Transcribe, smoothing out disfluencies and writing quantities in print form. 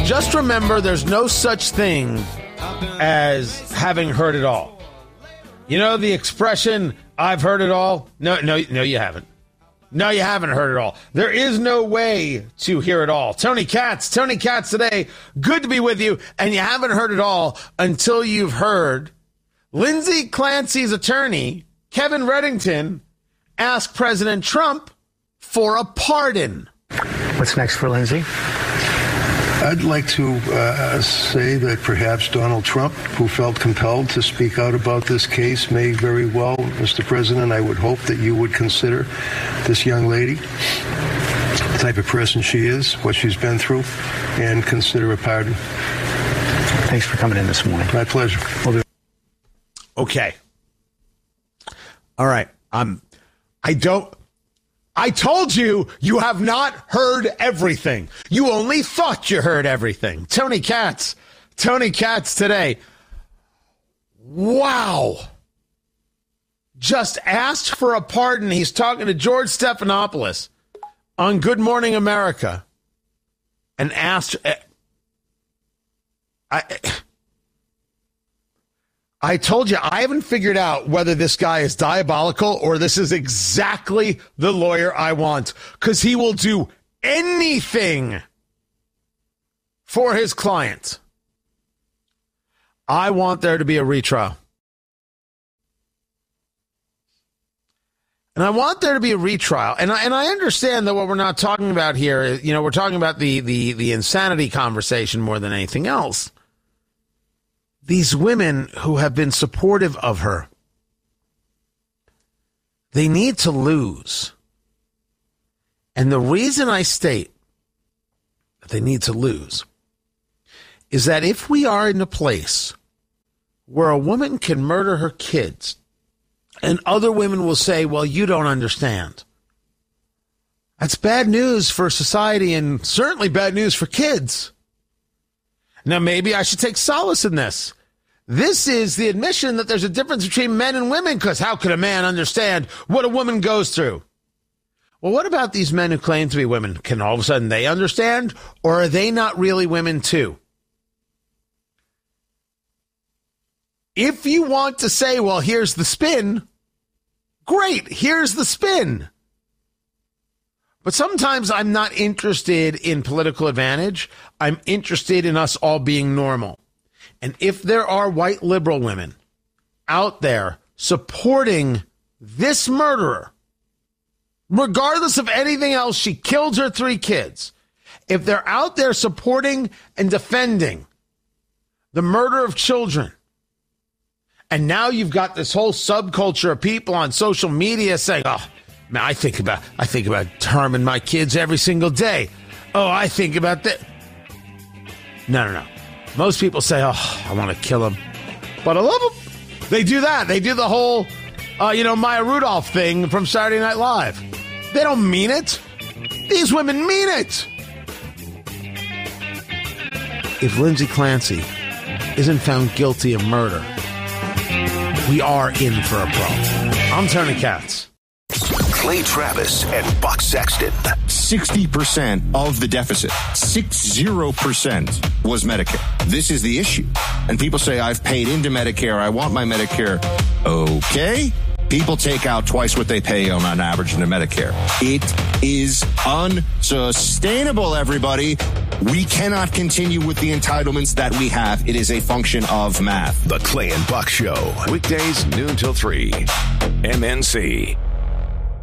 just remember there's no such thing as having heard it all. You know the expression, I've heard it all? No, you haven't. No, you haven't heard it all. There is no way to hear it all. Tony Katz today. Good to be with you. And you haven't heard it all until you've heard Lindsay Clancy's attorney, Kevin Reddington, ask President Trump for a pardon. What's next for Lindsay? I'd like to say that perhaps Donald Trump, who felt compelled to speak out about this case, may very well, Mr. President, I would hope that you would consider this young lady, the type of person she is, what she's been through, and consider a pardon. Thanks for coming in this morning. My pleasure. Okay. All right. I told you have not heard everything. You only thought you heard everything. Tony Katz today. Wow. Just asked for a pardon. He's talking to George Stephanopoulos on Good Morning America and asked. I told you, I haven't figured out whether this guy is diabolical or this is exactly the lawyer I want, because he will do anything for his client. I want there to be a retrial. And I want there to be a retrial. And I understand that what we're not talking about here is, we're talking about the insanity conversation more than anything else. These women who have been supportive of her, they need to lose. And the reason I state that they need to lose is that if we are in a place where a woman can murder her kids and other women will say, well, you don't understand, that's bad news for society and certainly bad news for kids. Now, maybe I should take solace in this. This is the admission that there's a difference between men and women, because how could a man understand what a woman goes through? Well, what about these men who claim to be women? Can all of a sudden they understand, or are they not really women too? If you want to say, well, here's the spin, great, here's the spin. But sometimes I'm not interested in political advantage. I'm interested in us all being normal. And if there are white liberal women out there supporting this murderer, regardless of anything else, she killed her 3 kids. If they're out there supporting and defending the murder of children, and now you've got this whole subculture of people on social media saying, oh, man, I think about harming my kids every single day. Oh, I think about that. No. Most people say, oh, I want to kill him, but I love him. They do that. They do the whole, Maya Rudolph thing from Saturday Night Live. They don't mean it. These women mean it. If Lindsay Clancy isn't found guilty of murder, we are in for a problem. I'm Tony Katz. Clay Travis and Buck Sexton. 60% of the deficit, 60% was Medicare. This is the issue. And people say, I've paid into Medicare. I want my Medicare. Okay. People take out twice what they pay on average into Medicare. It is unsustainable, everybody. We cannot continue with the entitlements that we have. It is a function of math. The Clay and Buck Show. Weekdays noon till 3. MNC.